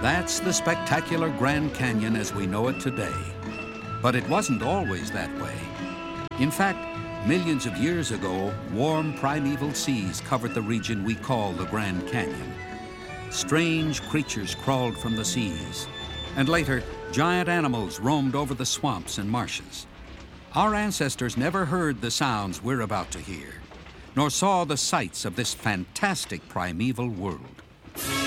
That's the spectacular Grand Canyon as we know it today. But it wasn't always that way. In fact, millions of years ago, warm primeval seas covered the region we call the Grand Canyon. Strange creatures crawled from the seas, and later, giant animals roamed over the swamps and marshes. Our ancestors never heard the sounds we're about to hear, nor saw the sights of this fantastic primeval world.